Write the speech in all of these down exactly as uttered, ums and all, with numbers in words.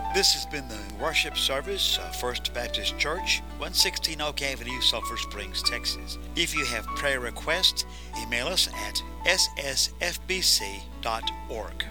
This has been the worship service of First Baptist Church, one sixteen Oak Avenue, Sulphur Springs, Texas. If you have prayer requests, email us at s s f b c dot org.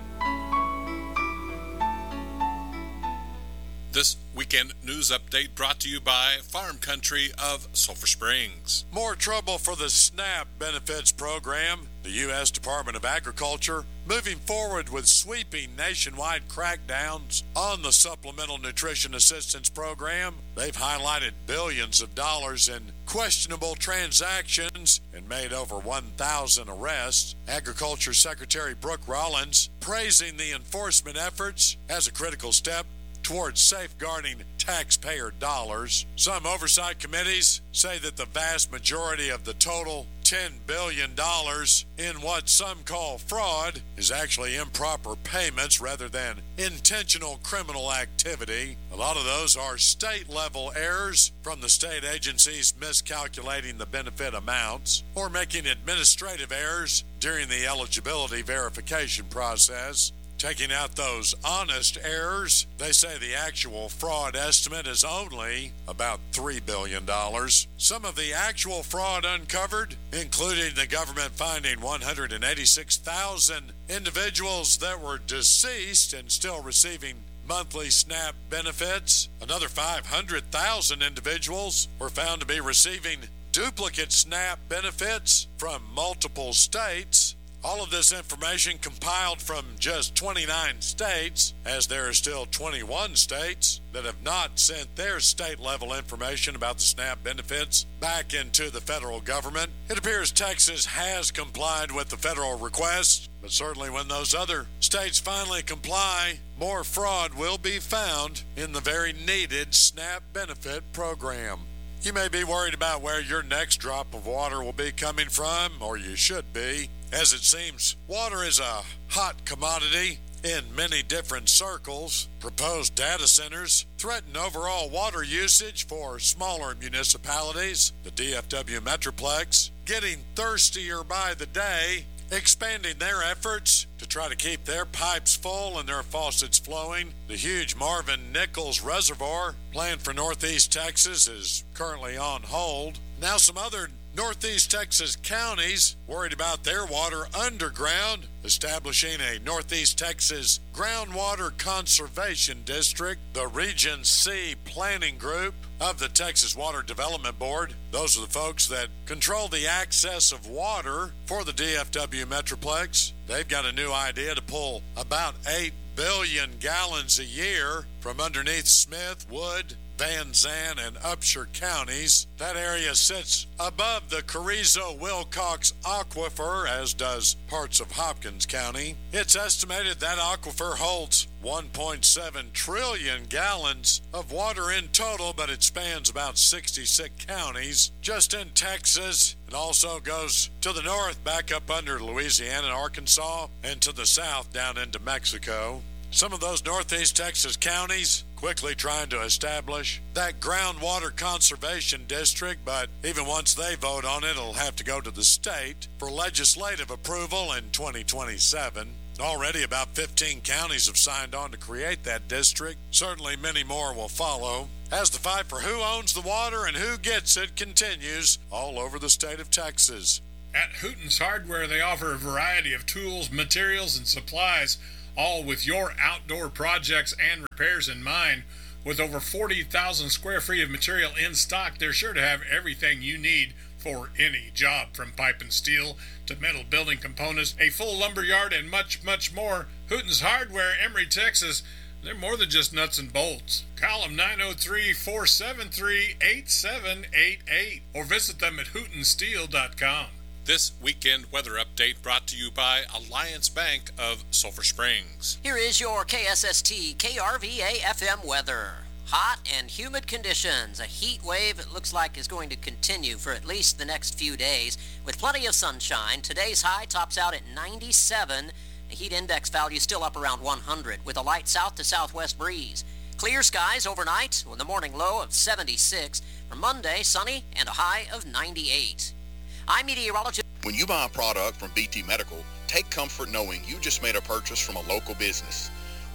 This weekend news update brought to you by Farm Country of Sulphur Springs. More trouble for the SNAP benefits program. The U S Department of Agriculture moving forward with sweeping nationwide crackdowns on the Supplemental Nutrition Assistance Program. They've highlighted billions of dollars in questionable transactions and made over one thousand arrests. Agriculture Secretary Brooke Rollins praising the enforcement efforts as a critical step towards safeguarding taxpayer dollars. Some oversight committees say that the vast majority of the total ten billion dollars in what some call fraud is actually improper payments rather than intentional criminal activity. A lot of those are state-level errors from the state agencies miscalculating the benefit amounts or making administrative errors during the eligibility verification process. Taking out those honest errors, they say the actual fraud estimate is only about three billion dollars. Some of the actual fraud uncovered, including the government finding one hundred eighty-six thousand individuals that were deceased and still receiving monthly SNAP benefits. Another five hundred thousand individuals were found to be receiving duplicate SNAP benefits from multiple states. All of this information compiled from just twenty-nine states, as there are still twenty-one states that have not sent their state-level information about the SNAP benefits back into the federal government. It appears Texas has complied with the federal request, but certainly when those other states finally comply, more fraud will be found in the very needed SNAP benefit program. You may be worried about where your next drop of water will be coming from, or you should be, as it seems water is a hot commodity in many different circles. Proposed data centers threaten overall water usage for smaller municipalities. The D F W Metroplex getting thirstier by the day, expanding their efforts to try to keep their pipes full and their faucets flowing. The huge Marvin Nichols Reservoir planned for Northeast Texas is currently on hold. Now some other Northeast Texas counties worried about their water underground, establishing a Northeast Texas Groundwater Conservation District. The Region C Planning Group of the Texas Water Development Board, those are the folks that control the access of water for the D F W Metroplex. They've got a new idea to pull about eight billion gallons a year from underneath Smith, Wood, Van Zandt, and Upshur counties. That area sits above the Carrizo-Wilcox Aquifer, as does parts of Hopkins County. It's estimated that aquifer holds one point seven trillion gallons of water in total, but it spans about sixty-six counties just in Texas. It also goes to the north, back up under Louisiana and Arkansas, and to the south down into Mexico. Some of those Northeast Texas counties quickly trying to establish that groundwater conservation district, but even once they vote on it, it'll have to go to the state for legislative approval in twenty twenty-seven. Already about fifteen counties have signed on to create that district. Certainly many more will follow as the fight for who owns the water and who gets it continues all over the state of Texas. At Hooten's Hardware, they offer a variety of tools, materials, and supplies, all with your outdoor projects and repairs in mind. With over forty thousand square feet of material in stock, they're sure to have everything you need for any job, from pipe and steel to metal building components, a full lumber yard, and much, much more. Hooten's Hardware, Emory, Texas. They're more than just nuts and bolts. Call them nine oh three, four seven three, eight seven eight eight or visit them at hooten steel dot com. This weekend weather update brought to you by Alliance Bank of Sulphur Springs. Here is your K S S T K R V A F M weather. Hot and humid conditions. A heat wave, it looks like, is going to continue for at least the next few days with plenty of sunshine. Today's high tops out at ninety-seven. The heat index value still up around one hundred with a light south to southwest breeze. Clear skies overnight with a morning low of seventy-six. For Monday, sunny and a high of ninety-eight. I'm meteorologist. When you buy a product from B T Medical, take comfort knowing you just made a purchase from a local business.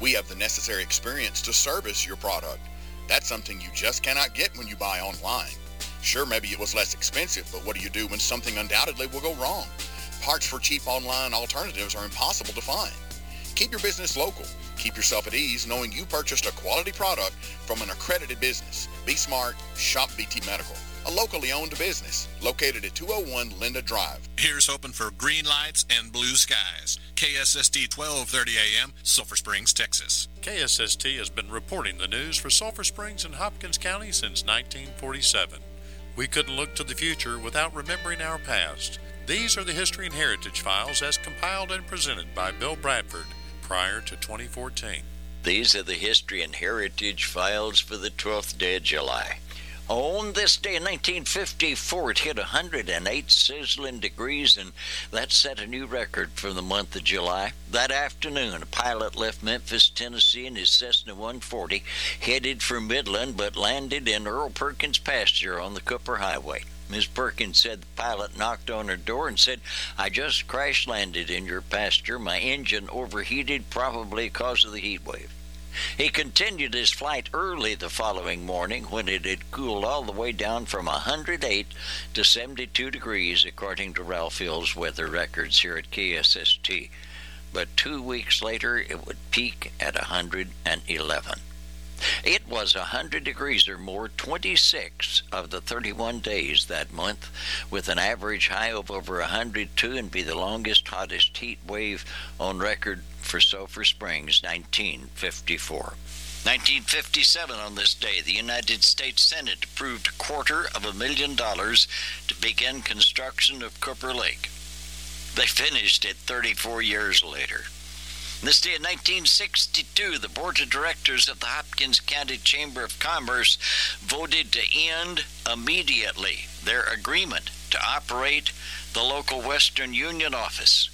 We have the necessary experience to service your product. That's something you just cannot get when you buy online. Sure, maybe it was less expensive, but what do you do when something undoubtedly will go wrong? Parts for cheap online alternatives are impossible to find. Keep your business local. Keep yourself at ease knowing you purchased a quality product from an accredited business. Be smart. Shop B T Medical, a locally owned business located at two oh one Linda Drive. Here's hoping for green lights and blue skies. K S S T twelve thirty A M, Sulphur Springs, Texas. K S S T has been reporting the news for Sulphur Springs and Hopkins County since nineteen forty-seven. We couldn't look to the future without remembering our past. These are the History and Heritage Files as compiled and presented by Bill Bradford prior to twenty fourteen. These are the History and Heritage Files for the twelfth day of July. On this day in nineteen fifty-four, it hit one hundred eight sizzling degrees, and that set a new record for the month of July. That afternoon, a pilot left Memphis, Tennessee in his Cessna one forty, headed for Midland, but landed in Earl Perkins' pasture on the Cooper Highway. Miz Perkins said the pilot knocked on her door and said, "I just crash-landed in your pasture. My engine overheated, probably because of the heat wave." He continued his flight early the following morning when it had cooled all the way down from one hundred eight to seventy-two degrees, according to Ralph Hill's weather records here at K S S T. But two weeks later, it would peak at one hundred eleven. It was one hundred degrees or more twenty-six of the thirty-one days that month, with an average high of over one hundred two, and be the longest, hottest heat wave on record for Sulphur Springs, nineteen fifty-four. nineteen fifty-seven, on this day, the United States Senate approved a quarter of a million dollars to begin construction of Cooper Lake. They finished it thirty-four years later. This day in nineteen sixty-two, the Board of Directors of the Hopkins County Chamber of Commerce voted to end immediately their agreement to operate the local Western Union office.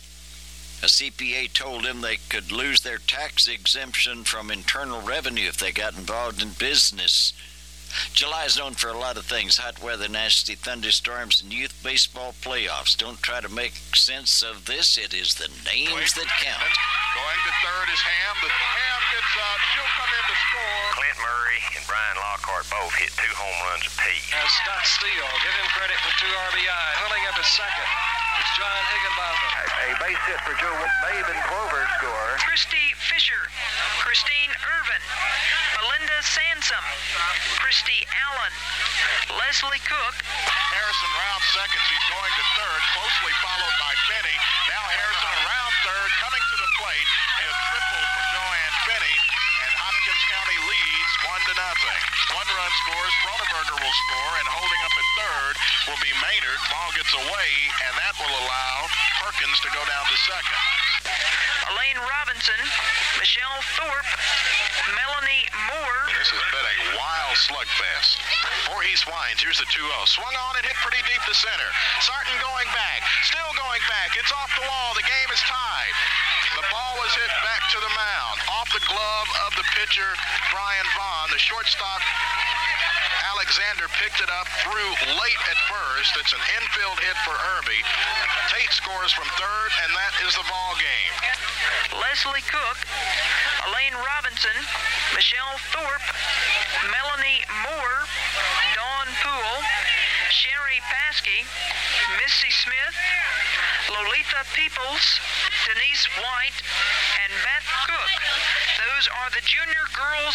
A C P A told them they could lose their tax exemption from Internal Revenue if they got involved in business. July is known for a lot of things: hot weather, nasty thunderstorms, and youth baseball playoffs. Don't try to make sense of this. It is the names that count. Going to third is Ham. The Ham gets up. She'll come in to score. Clint Murray and Brian Lockhart both hit two home runs apiece. As Scott Steele, give him credit for two R B Is. Pulling up at second, it's John Higginbotham. A, a base hit for Joe Babe and Clover score. Christy Fisher, Christine Irvin, Belinda Sansom, Christy Allen, Leslie Cook. Harrison round second. She's going to third, closely followed by Finney. Now Harrison around third, coming to the plate. A triple for Joanne Finney, and Hopkins County leads one to nothing. One run scores. Froneberger will score, and holding up at third will be Maynard. Ball gets away, and that will allow Perkins to go down to second. Elaine Robinson, Michelle Thorpe, Melanie Moore. And this has been a wild slugfest. Voorhees winds. Here's the two oh. Swung on and hit pretty deep to center. Sarton going back. Still going back. It's off the wall. The game is tied. The ball was hit back to the mound. Off the glove of the pitcher, Brian Vaughn. The shortstop, Alexander, picked it up, threw late at first. It's an infield hit for Irby. Tate scores from third, and that is the ball game. Leslie Cook, Elaine Robinson, Michelle Thorpe, Melanie Moore, Dawn Poole, Sherry Paskey, Missy Smith, Lolitha Peoples, Denise White, and Beth Cook. Those are the junior girls